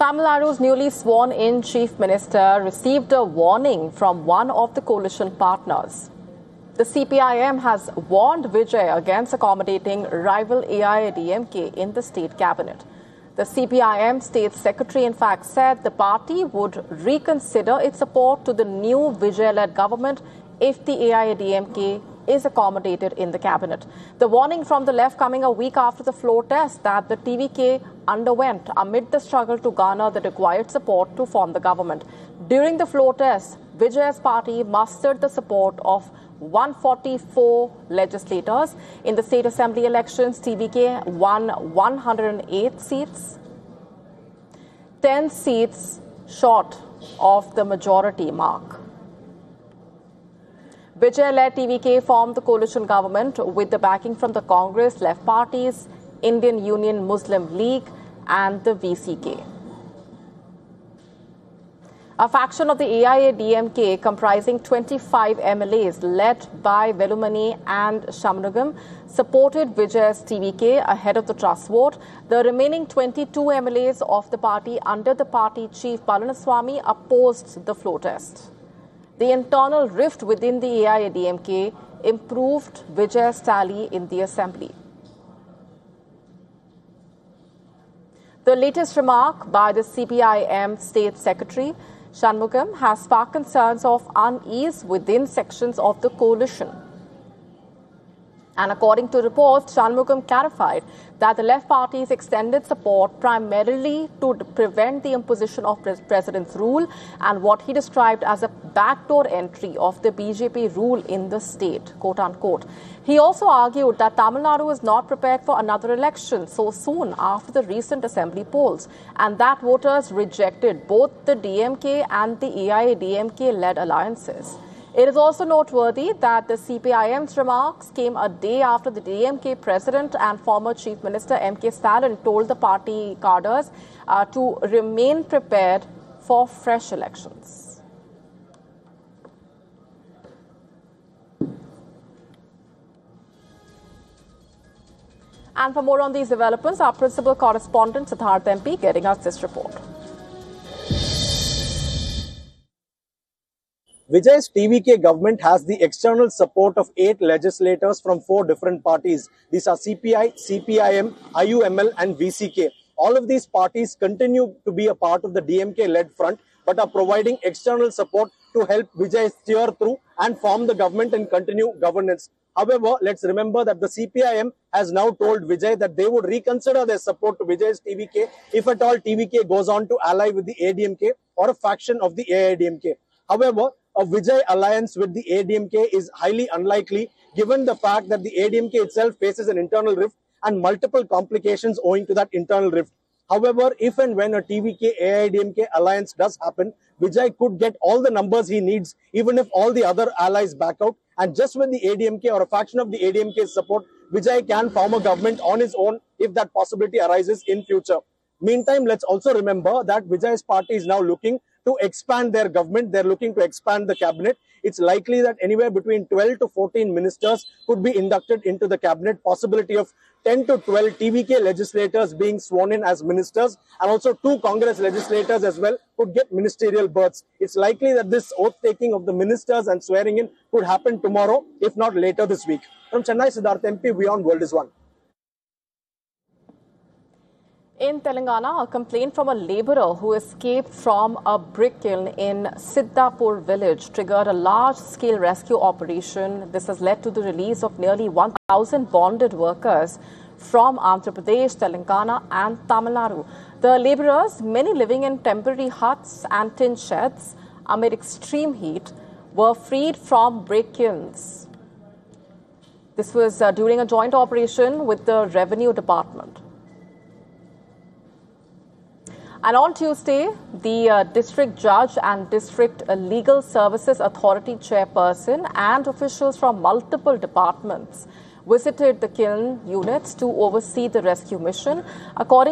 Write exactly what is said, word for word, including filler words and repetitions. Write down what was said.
Tamil Nadu's newly sworn-in Chief Minister received a warning from one of the coalition partners. The C P I M has warned Vijay against accommodating rival A I A D M K in the state cabinet. The C P I M state secretary, in fact, said the party would reconsider its support to the new Vijay-led government if the A I A D M K is accommodated in the cabinet. The warning from the left coming a week after the floor test that the T V K underwent amid the struggle to garner the required support to form the government. During the floor test, Vijay's party mustered the support of one hundred forty-four legislators. In the state assembly elections, T V K won one hundred eight seats, ten seats short of the majority mark. Vijay-led T V K formed the coalition government with the backing from the Congress, left parties, Indian Union Muslim League and the V C K. A faction of the A I A D M K comprising twenty-five M L As led by Velumani and Shanmugam supported Vijay's T V K ahead of the trust vote. The remaining twenty-two M L As of the party under the party chief Palaniswamy opposed the floor test. The internal rift within the A I A D M K improved Vijay's tally in the assembly. The latest remark by the C P I M state secretary Shanmugam has sparked concerns of unease within sections of the coalition. And according to reports, Shanmugam clarified that the left parties extended support primarily to prevent the imposition of the president's rule and what he described as a backdoor entry of the B J P rule in the state, quote unquote. He also argued that Tamil Nadu is not prepared for another election so soon after the recent assembly polls and that voters rejected both the D M K and the A I A D M K-led alliances. It is also noteworthy that the C P I M's remarks came a day after the D M K president and former Chief Minister M K Stalin told the party cadres uh, to remain prepared for fresh elections. And for more on these developments, our principal correspondent Siddharth M P getting us this report. Vijay's T V K government has the external support of eight legislators from four different parties. These are C P I, C P I M, I U M L and V C K. All of these parties continue to be a part of the D M K-led front but are providing external support to help Vijay steer through and form the government and continue governance. However, let's remember that the C P I M has now told Vijay that they would reconsider their support to Vijay's T V K if at all T V K goes on to ally with the A D M K or a faction of the A I A D M K. However, a Vijay alliance with the A D M K is highly unlikely given the fact that the A D M K itself faces an internal rift and multiple complications owing to that internal rift. However, if and when a T V K A I A D M K alliance does happen, Vijay could get all the numbers he needs even if all the other allies back out. And just with the A D M K or a faction of the A D M K's support, Vijay can form a government on his own if that possibility arises in future. Meantime, let's also remember that Vijay's party is now looking to expand their government. They're looking to expand the cabinet. It's likely that anywhere between twelve to fourteen ministers could be inducted into the cabinet. Possibility of ten to twelve T V K legislators being sworn in as ministers and also two Congress legislators as well could get ministerial berths. It's likely that this oath-taking of the ministers and swearing in could happen tomorrow, if not later this week. From Chennai, Siddharth M P, Beyond World is One. In Telangana, a complaint from a labourer who escaped from a brick kiln in Siddapur village triggered a large-scale rescue operation. This has led to the release of nearly one thousand bonded workers from Andhra Pradesh, Telangana and Tamil Nadu. The labourers, many living in temporary huts and tin sheds amid extreme heat, were freed from brick kilns. This was uh, during a joint operation with the Revenue Department. And on Tuesday, the uh, district judge and district uh, legal services authority chairperson and officials from multiple departments visited the kiln units to oversee the rescue mission. According